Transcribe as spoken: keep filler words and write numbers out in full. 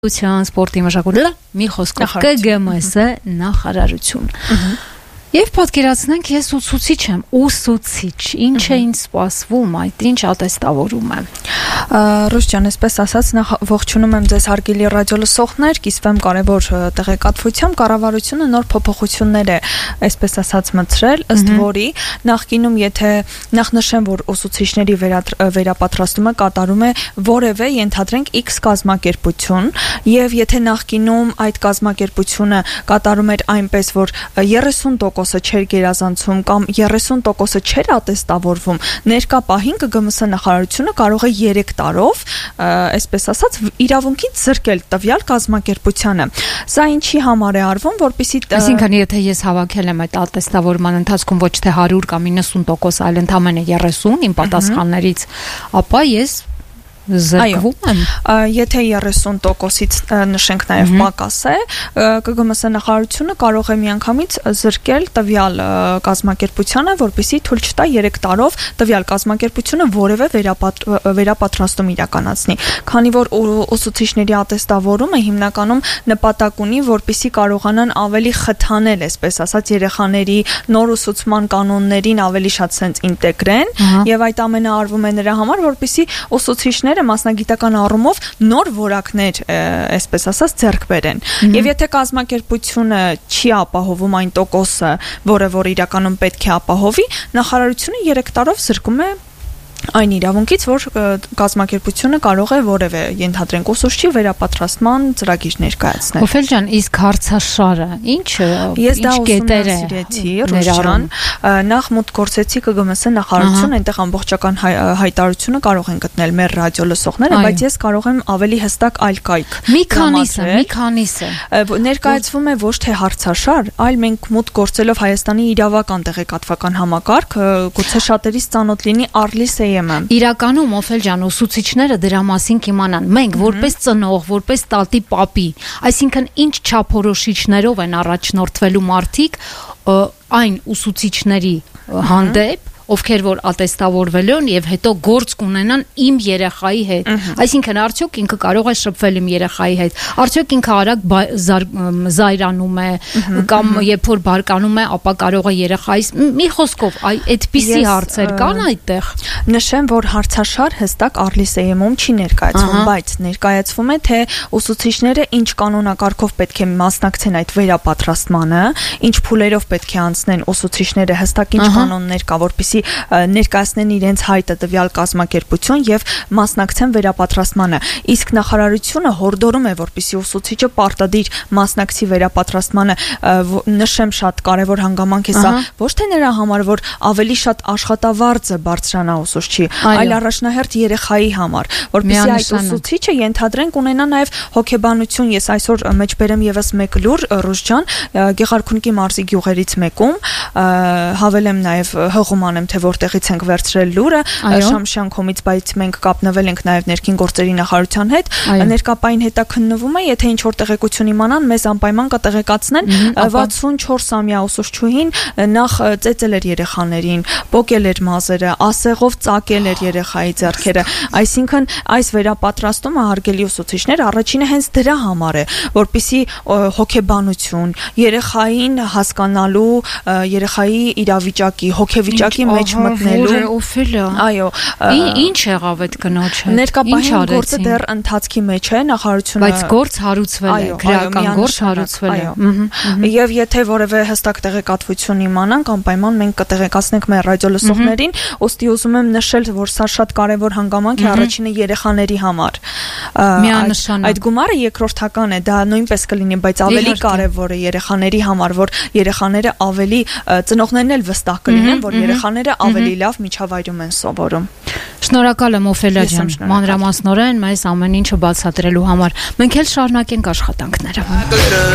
Սպորտի մշակույթի մի խոսքով Կը Գ Մ Ս նախարարություն Եվ պատկերացնենք ես ուսուցիչ եմ, ուսուցիչ, ինչ է ինձ սպասվում, այդ ինչ ատեստավորում եմ։ Ռուս ջան, այսպես ասած, նախ ողջունում եմ ձեզ հարգելի ռադիոլսողներ, կիսվեմ կարևոր տեղեկատվությամբ, կառավարությունը նոր փոփոխություններ է, այսպես ասած, մտցրել, ըստ որի նախկինում եթե նախ նշեմ, որ ուսուցիչների վերապատրաստումը կատարում է որևէ ենթադրենք X կազմակերպություն, եւ եթե նախկինում այդ կազմակերպությունը կատարում էր այնպես, որ երեսուն տոկոս չէր գերազանցում կամ երեսուն տոկոս չէր ատեստավորվում, ներկա պահին Կը Գ Մ Ս նախարարությունը կարող է երեք տարով, այսպես ասած, իրավունքից զրկել տվյալ կազմակերպությանը։ Սա ինչի համար է արվում, որպեսզի Այսինքն եթե ես հավաքել եմ այդ ատեստավորման ընթացքում ոչ թե հարյուր կամ իննսուն տոկոս, այլ ընդամենը երեսուն իմ պատասխաններից, ապա ես զրկվում եմ։ Եթե երեսուն տոկոսից նշենք նաև պակաս է, Կը Գ Մ Ս նախարարությունը կարող է միանգամից զրկել տվյալ կազմակերպությանը, որպեսզի թույլ չտա երեք տարով տվյալ կազմակերպությունը որևէ վերապատրաստում իրականացնի։ Քանի որ ուսուցիչների ատեստավորումը հիմնականում նպատակ ունի, որպեսզի կարողանան ավելի խթանել, այսպես ասած, երեխաների նոր ուսուցման կանոններին ավելի շատ sense ինտեգրեն, եւ այդ ամենը արվում է նրա համար, որպեսզի ուսուցիչները մասնագիտական առումով նոր որակներ, այսպես ասած, ձեռք բերեն։ Եվ եթե կազմակերպությունը չի ապահովում այն տոկոսը, որը որ իրականում պետք է ապահովի, նախարարությունը երեք տարով զրկում է այն իրավունքից, որ կազմակերպությունը կարող է որևէ ենթադրենք ուսուցչի վերապատրաստման ծրագիր ներկայացնել։ Օֆել ջան, իսկ հարցաշարը ինչ ինչ կետեր է Ռուժան, նախ մուտք գործեցի Կը Գ Մ Ս նախարարություն, այնտեղ ամբողջական հայտարարությունը կարող են գտնել մեր ռադիոլսողները, բայց ես կարող եմ ավելի հստակ այլ կայք։ Մի քանիսը, մի քանիսը ներկայացվում է ոչ թե հարցաշար, այլ մենք մուտք գործելով Հայաստանի իրավական տեղեկատվական համակարգ, գուցե շատերից ծանոթ լինի Արլիս Իրականում Օֆել ջան, ուսուցիչները դրա մասին կիմանան։ Մենք որպես ծնող, որպես տատի պապի, այսինքն ինչ չափորոշիչներով են առաջնորդվելու մարդիկ այն ուսուցիչների հանդեպ, ովքեր որ ատեստավորվելու են եւ հետո գործ կունենան իմ երեխայի հետ։ Այսինքն արդյոք ինքը կարող է շփվել իմ երեխայի հետ, արդյոք ինքը արագ զայրանում է կամ երբ որ բարկանում է, ապա կարող է երեխայից մի խոսքով այդպիսի հարցեր կան այդտեղ։ Նշեմ, որ հարցաշար հստակ Արլիսեյում չի ներկայացվում, բայց ներկայացվում է, թե ուսուցիչները ինչ կանոնակարգով պետք է մասնակցեն այդ վերապատրաստմանը, ինչ փուլերով պետք է անցնեն ուսուցիչները, հստակ ինչ կանոններ կա, որպեսզի ներկայացնեն իրենց հայտը տվյալ կազմակերպություն եւ մասնակցեն վերապատրաստմանը։ Իսկ նախարարությունը հորդորում է, որպեսզի ուսուցիչը պարտադիր մասնակցի վերապատրաստմանը, նշեմ շատ կարևոր հանգամանք է սա, ոչ թե նրա համար, որ ավելի շատ աշխատավարձը բարձրանա ուսուցչի, այլ առաջնահերթ երեխայի համար, որպեսզի այդ ուսուցիչը ենթադրենք ունենա նաեւ հոգեբանություն։ Ես այսօր մեջբերեմ եւս մեկ լուր, Ռուժ ջան, Գեղարքունիքի մարզի գյուղերից մեկում հավելեմ նաեւ հղում թե որտեղից ենք վերցրել լուրը, Շամշյան կողմից, բայց մենք կապնվել ենք նաև ներքին գործերի նախարարության հետ, ներկապային հետաքննվում է, եթե ինչ որ տեղեկություն իմանան, մեզ անպայման կտեղեկացնեն։ վաթսունչորսամյա ուսուցչուհին նախ ծեծել էր երեխաներին, պոկել էր մազերը, ասեղով ծակել էր երեխայի ձեռքերը, այսինքն այս վերապատրաստումը, հարգելի ուսուցիչներ, առաջինը հենց դրա համար է, որպեսզի հոգեբանություն, երեխային հասկանալու, երեխայի իրավիճակի, հոգեվիճակի մեջ մտնելու այո ինչ եղավ այդ կնոջը ներկապահին գործը դեռ ընթացքի մեջ է նախարարությունը բայց գործ հարուցվել է քրեական գործ հարուցվել է եւ եթե որևէ հստակ տեղեկատվություն իմանանք անպայման մենք կտեղեկացնենք մեր ռադիոլսողներին ուստի ուզում եմ նշել որ սա շատ կարեւոր հանգամանք է առաջինը երեխաների համար այդ գումարը երկրորդական է դա նույնպես կլինի բայց ավելի կարեւոր է երեխաների համար որ երեխաները ավելի ծնողներն էլ վստահ կլինեն որ երեխաները ավելի լավ միջավայրում են սովորում։ Շնորհակալ եմ Օֆելիա ջան, մանրամասնորեն մեզ ամեն ինչը բացատրելու համար։ Մենք էլ շարունակենք աշխատանքները։